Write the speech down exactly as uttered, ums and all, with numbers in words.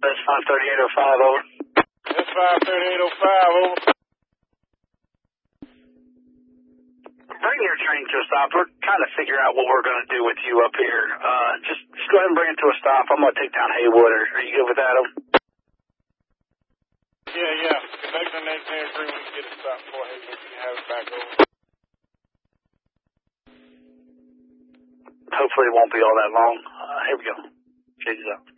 That's five thirty-eight oh five, over. That's five thirty-eight oh five, over. Bring your train to a stop. We're trying to figure out what we're going to do with you up here. Uh, just, just go ahead and bring it to a stop. I'm going to take down Haywood. Are, are you good with that, over? Yeah, yeah. Conductor and engineer agree we can get it stopped for Haywood. You can have it back over. Hopefully it won't be all that long. Uh, here we go. Check this out.